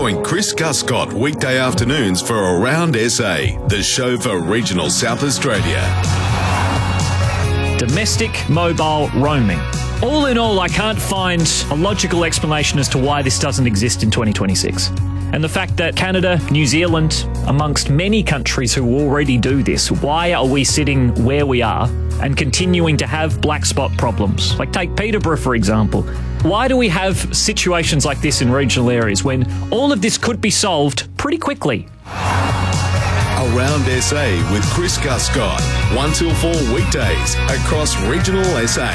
Join Chris Guscott weekday afternoons for Around SA, the show for regional South Australia. Domestic mobile roaming. All in all, I can't find a logical explanation as to why this doesn't exist in 2026. And the fact that Canada, New Zealand, amongst many countries who already do this, why are we sitting where we are and continuing to have black spot problems? Like take Peterborough, for example. Why do we have situations like this in regional areas when all of this could be solved pretty quickly? Around SA with Chris Guscott, 1 till 4 weekdays across regional SA.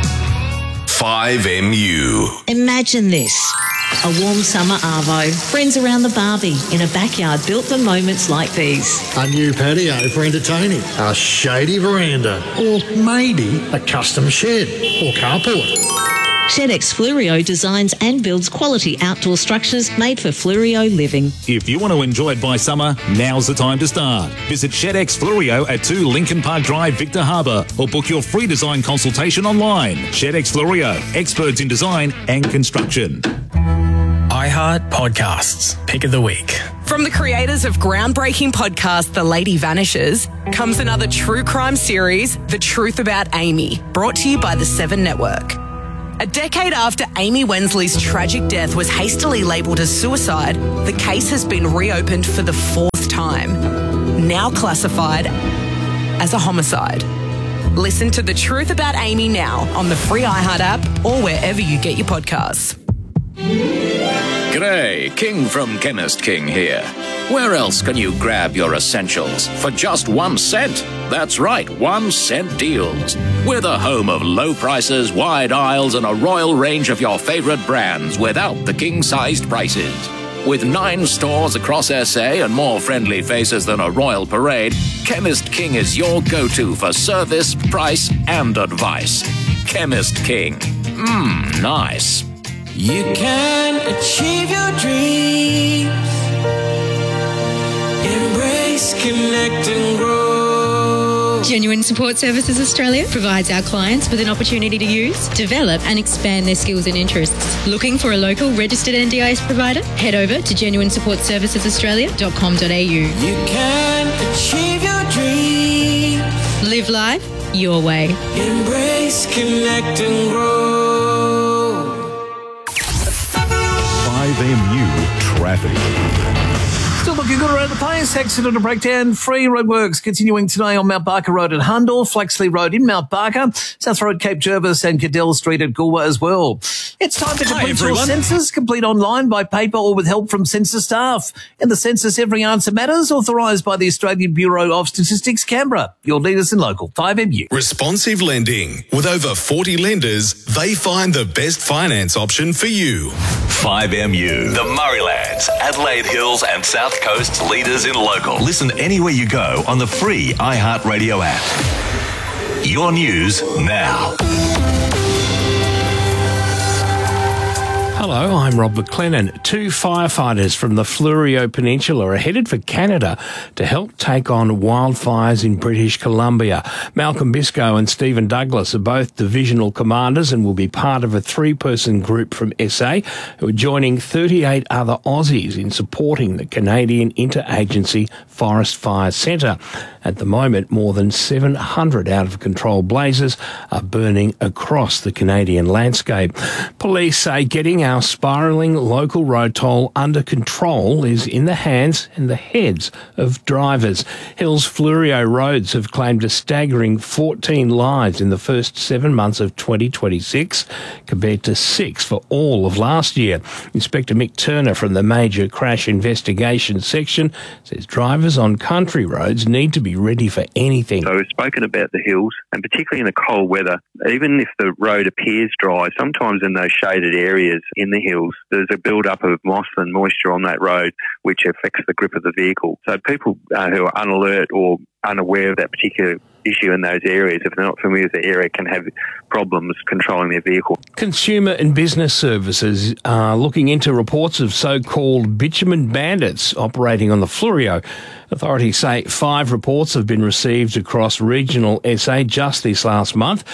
5MU. Imagine this. A warm summer arvo, friends around the barbie, in a backyard built for moments like these. A new patio for entertaining, a shady veranda, or maybe a custom shed or carport. ShedX Flurio designs and builds quality outdoor structures made for Flurio living. If you want to enjoy it by summer, now's the time to start. Visit ShedX Flurio at 2 Lincoln Park Drive, Victor Harbour, or book your free design consultation online. ShedX Flurio, experts in design and construction. iHeart Podcasts, Pick of the Week. From the creators of groundbreaking podcast The Lady Vanishes comes another true crime series, The Truth About Amy, brought to you by the Seven Network. A decade after Amy Wensley's tragic death was hastily labelled as suicide, the case has been reopened for the 4th time, now classified as a homicide. Listen to The Truth About Amy now on the free iHeart app or wherever you get your podcasts. G'day, King from Chemist King here. Where else can you grab your essentials for just 1 cent? That's right, 1 cent deals. We're the home of low prices, wide aisles, and a royal range of your favourite brands without the king-sized prices. With 9 stores across SA and more friendly faces than a royal parade, Chemist King is your go-to for service, price, and advice. Chemist King. Nice. You can achieve your dreams. Embrace, connect and grow. Genuine Support Services Australia provides our clients with an opportunity to use, develop and expand their skills and interests. Looking for a local registered NDIS provider? Head over to genuinesupportservicesaustralia.com.au. You can achieve your dreams. Live life your way. Embrace, connect and grow. 5MU Traffic. Still looking good around the place. Accident and breakdown. Free roadworks continuing today on Mount Barker Road at Hundor, Flaxley Road in Mount Barker, South Road, Cape Jervis and Cadell Street at Goolwa as well. It's time to complete your census. Complete online, by paper or with help from census staff. In the census, every answer matters. Authorised by the Australian Bureau of Statistics, Canberra. Your leaders in local 5MU. Responsive lending. With over 40 lenders, they find the best finance option for you. 5MU, the Murraylands, Adelaide Hills and South Coast's leaders in local. Listen anywhere you go on the free iHeartRadio app. Your news now. Hello, I'm Rob McLennan. 2 firefighters from the Fleurieu Peninsula are headed for Canada to help take on wildfires in British Columbia. Malcolm Biscoe and Stephen Douglas are both divisional commanders and will be part of a 3-person group from SA who are joining 38 other Aussies in supporting the Canadian Interagency Forest Fire Centre. At the moment, more than 700 out-of-control blazes are burning across the Canadian landscape. Police say getting our spiralling local road toll under control is in the hands and the heads of drivers. Hills Fleurieu roads have claimed a staggering 14 lives in the first 7 months of 2026, compared to 6 for all of last year. Inspector Mick Turner from the Major Crash Investigation Section says drivers on country roads need to be ready for anything. So we've spoken about the hills, and particularly in the cold weather, even if the road appears dry, sometimes in those shaded areas in the hills, there's a build-up of moss and moisture on that road, which affects the grip of the vehicle. So people who are unalert or unaware of that particular issue in those areas, if they're not familiar with the area, can have problems controlling their vehicle. Consumer and Business Services are looking into reports of so-called bitumen bandits operating on the Fleurieu. Authorities say 5 reports have been received across regional SA just this last month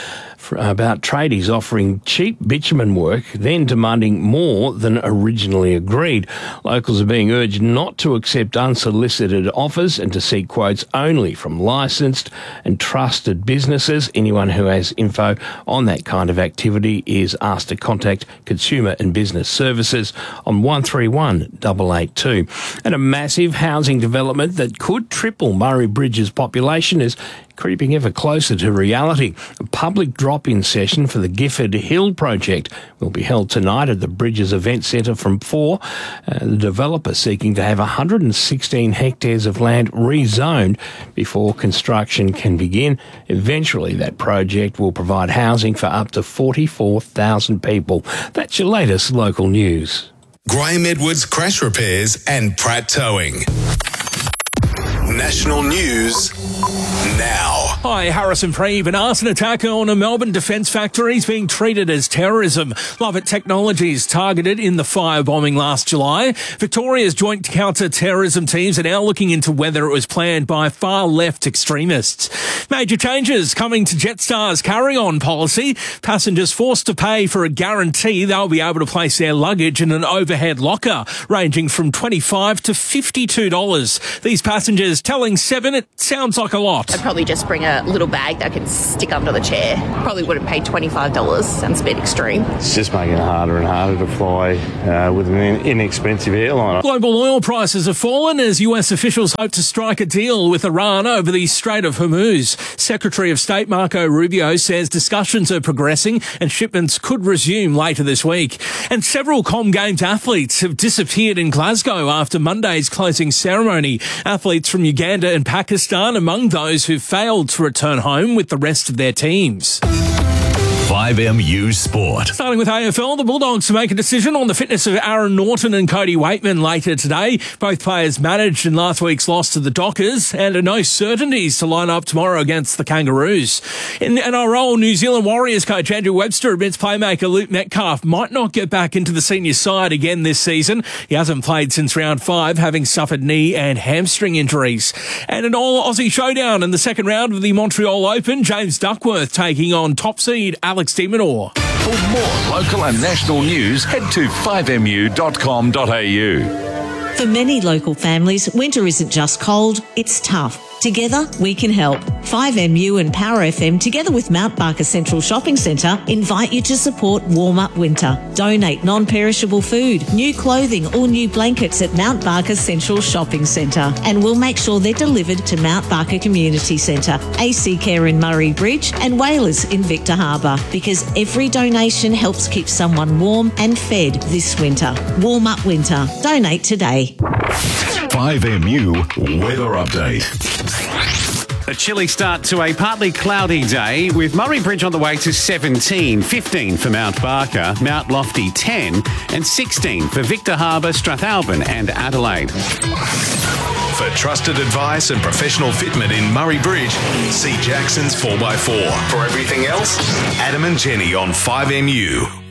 about tradies offering cheap bitumen work, then demanding more than originally agreed. Locals are being urged not to accept unsolicited offers and to seek quotes only from licensed and trusted businesses. Anyone who has info on that kind of activity is asked to contact Consumer and Business Services on 131 882. And a massive housing development that could triple Murray Bridge's population is creeping ever closer to reality. A public drop-in session for the Gifford Hill project will be held tonight at the Bridges Event Centre from 4. The developer seeking to have 116 hectares of land rezoned before construction can begin. Eventually, that project will provide housing for up to 44,000 people. That's your latest local news. Graham Edwards Crash Repairs and Pratt Towing. National news now. Hi, Harrison Preeve. An arson attack on a Melbourne defence factory is being treated as terrorism. Lovett Technologies targeted in the firebombing last July. Victoria's joint counter-terrorism teams are now looking into whether it was planned by far-left extremists. Major changes coming to Jetstar's carry-on policy. Passengers forced to pay for a guarantee they'll be able to place their luggage in an overhead locker, ranging from $25 to $52. These passengers telling Seven it sounds like a lot. I'd probably just bring a little bag that I could stick under the chair. Probably would have paid $25. Sounds a bit extreme. It's just making it harder and harder to fly with an inexpensive airline. Global oil prices have fallen as US officials hope to strike a deal with Iran over the Strait of Hormuz. Secretary of State Marco Rubio says discussions are progressing and shipments could resume later this week. And several Com Games athletes have disappeared in Glasgow after Monday's closing ceremony. Athletes from Uganda and Pakistan among those who failed to return home with the rest of their teams. 5MU Sport. Starting with AFL, the Bulldogs to make a decision on the fitness of Aaron Norton and Cody Waitman later today. Both players managed in last week's loss to the Dockers and are no certainties to line up tomorrow against the Kangaroos. In NRL, New Zealand Warriors coach Andrew Webster admits playmaker Luke Metcalf might not get back into the senior side again this season. He hasn't played since round 5, having suffered knee and hamstring injuries. And an all-Aussie showdown in the second round of the Montreal Open, James Duckworth taking on top seed Alex de Minaur. For more local and national news, head to 5mu.com.au. For many local families, winter isn't just cold, it's tough. Together, we can help. 5MU and Power FM, together with Mount Barker Central Shopping Centre, invite you to support Warm Up Winter. Donate non-perishable food, new clothing or new blankets at Mount Barker Central Shopping Centre. And we'll make sure they're delivered to Mount Barker Community Centre, AC Care in Murray Bridge and Whalers in Victor Harbour. Because every donation helps keep someone warm and fed this winter. Warm Up Winter. Donate today. 5MU Weather Update. A chilly start to a partly cloudy day with Murray Bridge on the way to 17, 15 for Mount Barker, Mount Lofty 10 and 16 for Victor Harbour, Strathalbyn and Adelaide. For trusted advice and professional fitment in Murray Bridge, see Jackson's 4x4. For everything else, Adam and Jenny on 5MU.